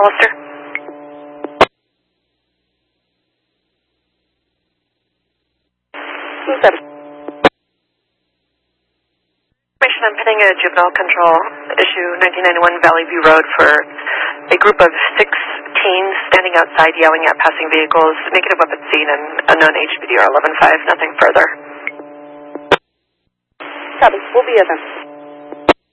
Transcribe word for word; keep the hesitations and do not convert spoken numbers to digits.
Hollister. Who's that? I'm pinning a juvenile control issue nineteen ninety-one Valley View Road for a group of six teens standing outside yelling at passing vehicles. Negative weapon scene and unknown H P D R eleven five. Nothing further. Copy. We'll be at them.